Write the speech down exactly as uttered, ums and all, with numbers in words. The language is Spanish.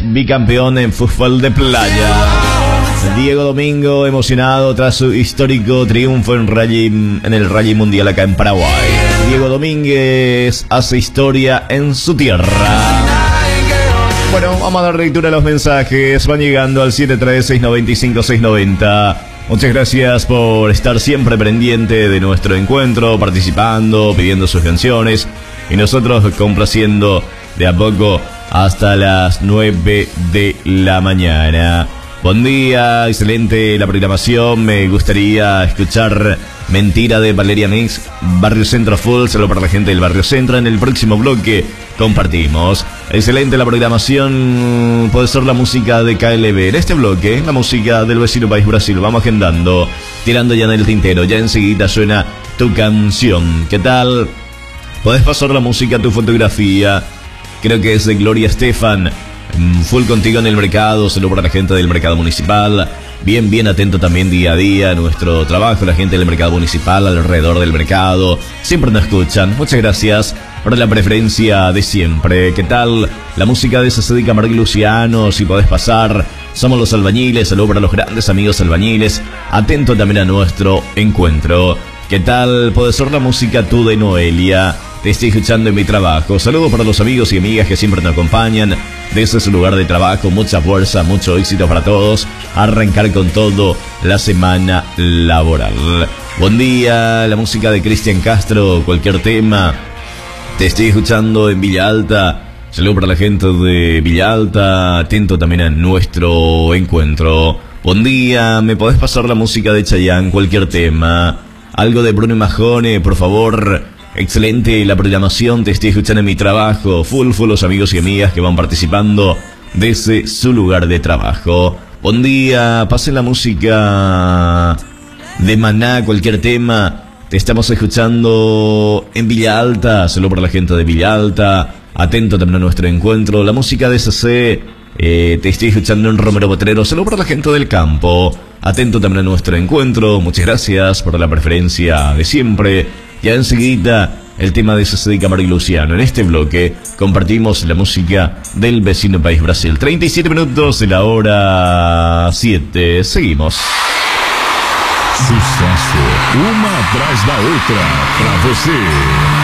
bicampeón en fútbol de playa. Diego Domingo emocionado tras su histórico triunfo en, rally, en el Rally Mundial acá en Paraguay. Diego Domínguez hace historia en su tierra. Bueno, vamos a dar lectura a los mensajes. Van llegando al siete tres seis nueve cinco seis nueve cero. Muchas gracias por estar siempre pendiente de nuestro encuentro, participando, pidiendo sus canciones y nosotros complaciendo de a poco hasta las nueve de la mañana. Buen día, excelente la programación. Me gustaría escuchar Mentira de Valeria Mix, Barrio Centro Full. Saludos para la gente del Barrio Centro. En el próximo bloque compartimos. Excelente la programación. Puede ser la música de K L B. En este bloque, la música del vecino país Brasil. Vamos agendando, tirando ya en el tintero. Ya enseguida suena tu canción. ¿Qué tal? Podés pasar la música, tu fotografía. Creo que es de Gloria Estefan. Full contigo en el mercado. Saludos para la gente del mercado municipal. Bien, bien atento también día a día a nuestro trabajo. La gente del mercado municipal, alrededor del mercado. Siempre nos escuchan. Muchas gracias por la preferencia de siempre. ¿Qué tal? La música de C C D Camargo y Luciano, si podés pasar. Somos los albañiles. Saludos para los grandes amigos albañiles. Atento también a nuestro encuentro. ¿Qué tal? Puede ser la música tú de Noelia. Te estoy escuchando en mi trabajo. Saludos para los amigos y amigas que siempre nos acompañan desde su lugar de trabajo. Mucha fuerza, mucho éxito para todos. Arrancar con todo la semana laboral. Buen día, la música de Cristian Castro, cualquier tema. Te estoy escuchando en Villa Alta. Saludos para la gente de Villa Alta. Atento también a nuestro encuentro. Buen día, ¿me podés pasar la música de Chayanne, cualquier tema? Algo de Bruno Majone, por favor. Excelente la programación, te estoy escuchando en mi trabajo. Full, full los amigos y amigas que van participando desde su lugar de trabajo. Buen día, pasen la música de Maná, cualquier tema. Te estamos escuchando en Villa Alta. Saludos para la gente de Villa Alta. Atento también a nuestro encuentro. La música de C C, eh, te estoy escuchando en Romero Potrero. Saludos para la gente del campo. Atento también a nuestro encuentro. Muchas gracias por la preferencia de siempre. Ya enseguida el tema de C C D Camargo y Luciano. En este bloque compartimos la música del vecino país Brasil. treinta y siete minutos de la hora siete. Seguimos. Sucesso, uma atrás da outra, pra você.